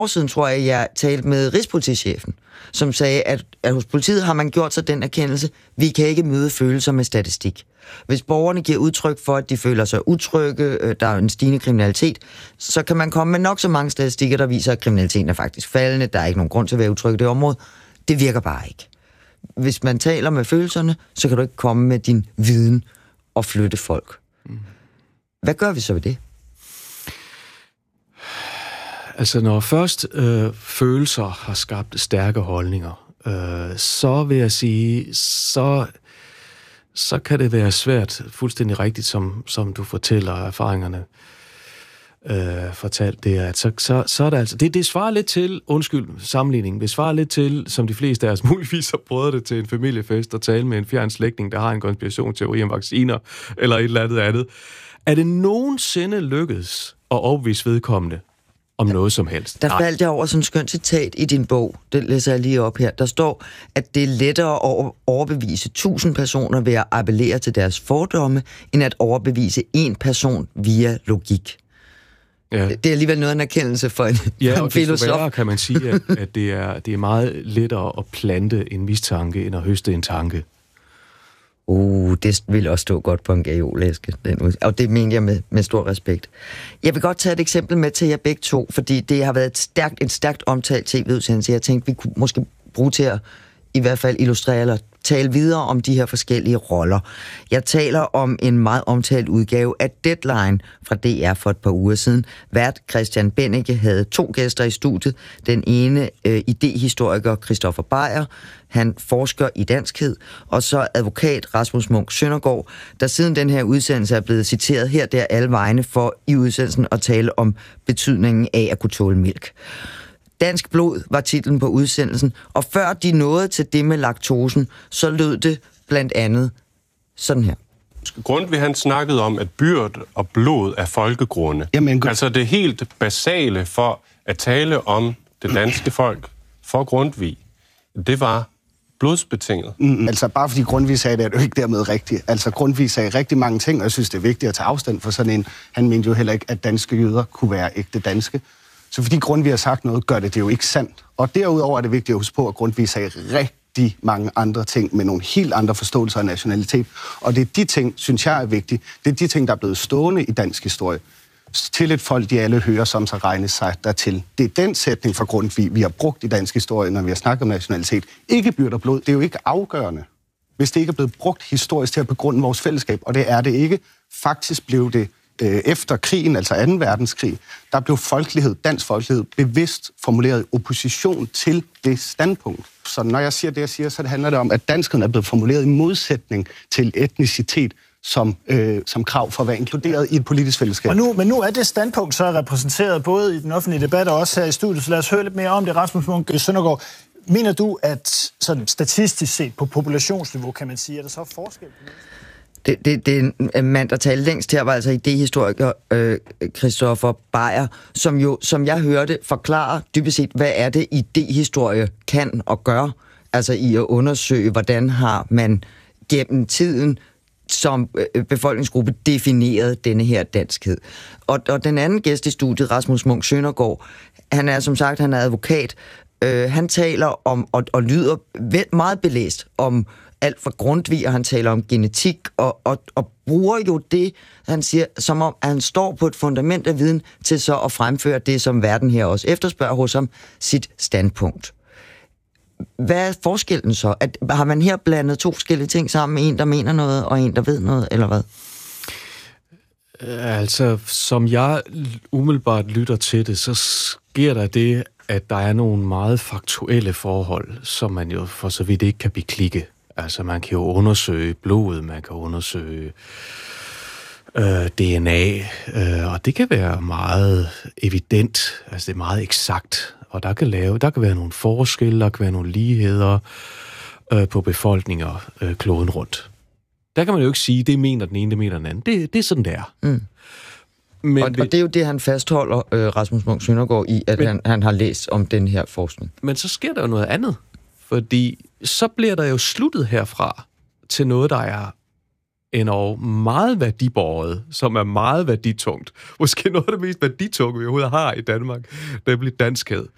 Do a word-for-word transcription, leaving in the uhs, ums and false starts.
år siden, tror jeg, jeg talte med rigspolitichefen, som sagde, at, at hos politiet har man gjort sig den erkendelse, vi kan ikke møde følelser med statistik. Hvis borgerne giver udtryk for, at de føler sig utrygge, der er en stigende kriminalitet, så kan man komme med nok så mange statistikker, der viser, at kriminaliteten er faktisk faldende, der er ikke nogen grund til at være utryg i det område. Det virker bare ikke. Hvis man taler med følelserne, så kan du ikke komme med din viden og flytte folk. Hvad gør vi så ved det? Altså, når først øh, følelser har skabt stærke holdninger, øh, så vil jeg sige, så, så kan det være svært, fuldstændig rigtigt, som, som du fortæller erfaringerne øh, fortalt, det er, at så, så, så er det altså, det, det svarer lidt til, undskyld sammenligning, det svarer lidt til, som de fleste af os muligvis har prøvet det til en familiefest og tale med en fjern slægtning, der har en konspirationsteori om vacciner, eller et eller andet andet. Er det nogensinde lykkedes at overbevise vedkommende om noget som helst? Der faldt jeg over sådan et skønt citat i din bog. Det læser jeg lige op her. Der står, at det er lettere at overbevise tusind personer ved at appellere til deres fordomme, end at overbevise en person via logik. Ja. Det er alligevel noget af en erkendelse for en, ja, for en filosof. Ja, og kan man sige, at, at det, er, det er meget lettere at plante en mistanke, end at høste en tanke. Uh, det vil også stå godt på en gajolæske. Og det mener jeg med, med stor respekt. Jeg vil godt tage et eksempel med til jer begge to, fordi det har været et stærkt, et stærkt omtalt tv-udsendelse. Jeg tænkte, vi kunne måske bruge til at i hvert fald illustrere eller tale videre om de her forskellige roller. Jeg taler om en meget omtalt udgave af Deadline fra D R for et par uger siden. Vært Christian Bennike havde to gæster i studiet. Den ene øh, idehistoriker Christoffer Beyer, han forsker i danskhed, og så advokat Rasmus Munch Søndergaard, der siden den her udsendelse er blevet citeret her der alle vegne for i udsendelsen at tale om betydningen af at kunne tåle mælk. Dansk blod var titlen på udsendelsen, og før de nåede til det med laktosen, så lød det blandt andet sådan her. Grundtvig han snakkede om, at byrd og blod er folkegrunde. Jamen, altså det helt basale for at tale om det danske folk for Grundtvig, det var blodsbetinget. Mm, altså bare fordi Grundtvig sagde det, er det jo ikke dermed rigtigt. Altså Grundtvig sagde rigtig mange ting, og jeg synes, det er vigtigt at tage afstand for sådan en. Han mente jo heller ikke, at danske jøder kunne være ægte danske. Så fordi Grundtvig har sagt noget, gør det det jo ikke sandt. Og derudover er det vigtigt at huske på, at Grundtvig sagde rigtig mange andre ting med nogle helt andre forståelser af nationalitet. Og det er de ting, synes jeg er vigtige. Det er de ting, der er blevet stående i dansk historie. Til et folk, de alle hører, som så regnes sig dertil. Det er den sætning fra Grundtvig, vi har brugt i dansk historie, når vi har snakket om nationalitet. Ikke byrd og blod, det er jo ikke afgørende, hvis det ikke er blevet brugt historisk til at begrunde vores fællesskab. Og det er det ikke. Faktisk blev det efter krigen, altså anden verdenskrig, der blev folkelighed, dansk folkelighed, bevidst formuleret i opposition til det standpunkt. Så når jeg siger det, jeg siger, så det handler det om, at danskheden er blevet formuleret i modsætning til etnicitet som, øh, som krav for at være inkluderet i et politisk fællesskab. Og nu, men nu er det standpunkt så repræsenteret både i den offentlige debat og også her i studiet, så lad os høre lidt mere om det. Rasmus Munch Søndergaard, mener du, at sådan statistisk set på populationsniveau, kan man sige, er der så forskel på det? Det, det, det er en mand, der talte længst her, var altså idehistoriker øh, Christoffer Beyer, som jo, som jeg hørte, forklarer dybest set, hvad er det idehistorie kan og gør, altså i at undersøge, hvordan har man gennem tiden som øh, befolkningsgruppe defineret denne her danskhed. Og, og den anden gæst i studiet, Rasmus Munch Søndergaard, han er som sagt, han er advokat, øh, han taler om, og, og lyder meget belæst om alt fra Grundtvig, og han taler om genetik, og, og, og bruger jo det, han siger, som om, at han står på et fundament af viden, til så at fremføre det, som verden her også efterspørger hos ham, sit standpunkt. Hvad er forskellen så? At, har man her blandet to forskellige ting sammen, en, der mener noget, og en, der ved noget, eller hvad? Altså, som jeg umiddelbart lytter til det, så sker der det, at der er nogle meget faktuelle forhold, som man jo for så vidt ikke kan beklikke. Altså, man kan jo undersøge blodet, man kan undersøge øh, D N A, øh, og det kan være meget evident, altså det er meget eksakt, og der kan, lave, der kan være nogle forskelle, der kan være nogle ligheder øh, på befolkninger øh, kloden rundt. Der kan man jo ikke sige, det mener den ene, det mener den anden. Det, det er sådan, det er. Mm. Men, og, og det er jo det, han fastholder, øh, Rasmus Munch Søndergaard, i, at men, han, han har læst om den her forskning. Men så sker der jo noget andet, fordi så bliver der jo sluttet herfra til noget, der er endnu meget værdibåret, som er meget værditungt. Måske noget af det mest værditunge, vi overhovedet har i Danmark, nemlig danskhed.